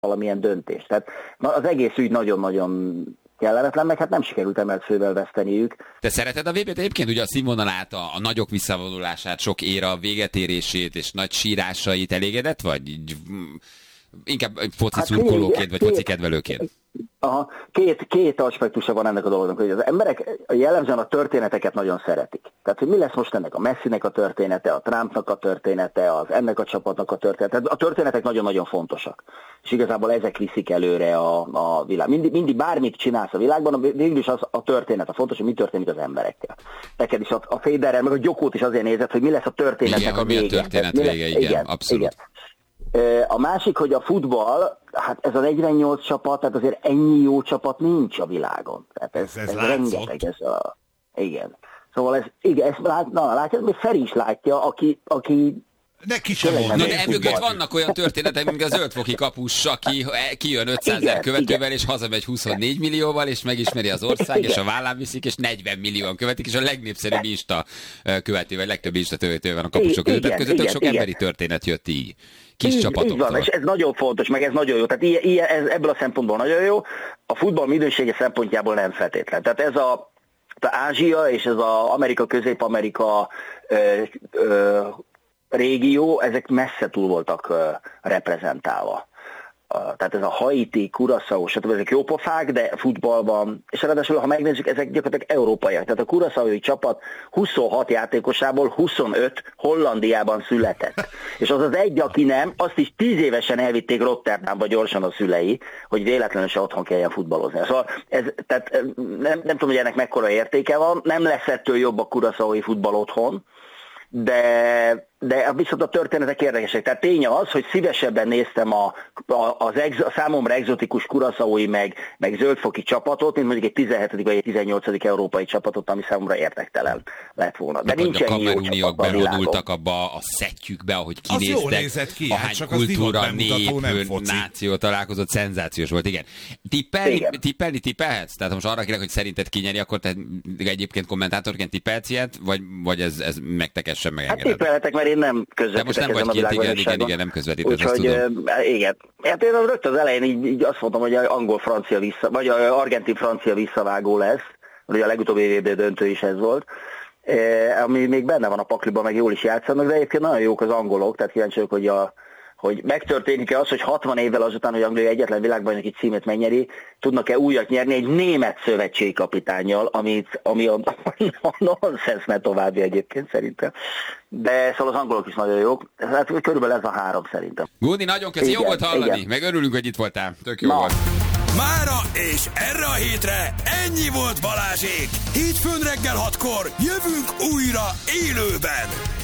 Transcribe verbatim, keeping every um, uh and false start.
valamilyen döntést. Tehát az egész ügy nagyon-nagyon kellemetlen, meg hát nem sikerült emelt fővel veszteniük. Te szereted a vé bét egyébként? Ugye a színvonalát, a, a nagyok visszavonulását, sok éra végetérését és nagy sírásait elégedett vagy? Így, inkább foci hát szurkolóként, vagy két, foci kedvelőként? Aha, két, két aspektusa van ennek a dolognak, hogy az emberek jellemzően a történeteket nagyon szeretik. Tehát, hogy mi lesz most ennek a Messinek a története, a Trumpnak a története, az ennek a csapatnak a története. A történetek nagyon-nagyon fontosak. És igazából ezek viszik előre a, a világ. Mindig, mindig bármit csinálsz a világban, végülis az a történet a fontos, hogy mi történik az emberekkel. Neked is a, a Federer, meg a Gyokót is azért nézett, hogy mi lesz a történetnek igen, a vége. Igen, a történet vége, igen, igen, abszolút. Igen. A másik, hogy a futball, hát ez a negyvennyolc csapat, tehát azért ennyi jó csapat nincs a világon. Tehát ez, ez, ez rengeteg, ez a... Igen. Szóval ez, igen, ezt lát, na, látja, még Feri is látja, aki... aki neki sem mondja. Na, de emögött vannak olyan történetek, mint a zöldfoki kapus, aki kijön ötszázezer követővel, igen. És hazamegy huszonnégy millióval, és megismeri az ország, igen. És a vállán viszik, és negyven millióan követik, és a legnépszerűbb Insta követő, vagy legtöbb Insta követő van a kapusok között. Tehát közöttök sok igen. emberi történet jött így. Kis így, így van, és ez nagyon fontos, meg ez nagyon jó. Tehát ilyen, ilyen, ez, ebből a szempontból nagyon jó. A futball minősége szempontjából nem feltétlen. Tehát ez a, a Ázsia és ez az Amerika, Közép-Amerika ö, ö, régió, ezek messze túl voltak uh, reprezentálva. Uh, tehát ez a Haiti, Curaçao, stb. Ezek jó pofák, de futballban, és ráadásul, ha megnézzük, ezek gyakorlatilag európaiak. Tehát a Curaçaoi csapat huszonhat játékosából huszonöt Hollandiában született. És az az egy, aki nem, azt is tíz évesen elvitték Rotterdamba gyorsan a szülei, hogy véletlenül se otthon kelljen futballozni. Szóval ez, tehát nem, nem tudom, hogy ennek mekkora értéke van, nem lesz ettől jobb a Curaçaoi futball otthon, de, de viszont a történetek érdekesek. Tehát tény az, hogy szívesebben néztem a, a, az ex, a számomra egzotikus Curaçaoi meg, meg zöldfoki csapatot, mint mondjuk egy tizenhetedik vagy egy tizennyolcadik európai csapatot, ami számomra érdektelen lett volna. De nincs ennyi jó csapat a világon. Abba a szettyükbe, ahogy kinéztek. Az jól nézett ki, ahány hát kultúra, nép, náció találkozott, szenzációs volt, igen. Tippelni, igen. tippelni tippelhetsz? Tehát most arra kérek, hogy szerinted kinyeri, akkor te egyébként kommentátorként tippelhetsz ilyet, vagy, vagy ez, ez megtekessen, megengeded? Hát tippelhetek, mert én nem közvetítek ezen a világban. Igen, igen, igen, nem közvetítesz, ezt Úgyhogy, tudom. Igen. Hát én rögtön az elején így, így azt mondtam, hogy angol-francia vissza, vagy argentin-francia visszavágó lesz, ugye a legutóbbi vé bé döntő is ez volt, e, ami még benne van a pakliban, meg jól is játszanak, de egyébként nagyon jók az angolok, tehát kíváncsi vagyok, hogy a hogy megtörténik-e az, hogy hatvan évvel azután, hogy Anglia egyetlen világbajnoki címet megnyeri, tudnak-e újat nyerni egy német szövetségi kapitánnyal, amit, ami a, a nonsense további egyébként szerintem. De szóval az angolok is nagyon jók. Hát körülbelül ez a három szerintem. Gudi, nagyon köszi, jó volt hallani. Igen. Meg örülünk, hogy itt voltál. Tök jó Na. volt. Mára és erre a hétre ennyi volt Balázsék. Hétfőn reggel hatkor jövünk újra élőben.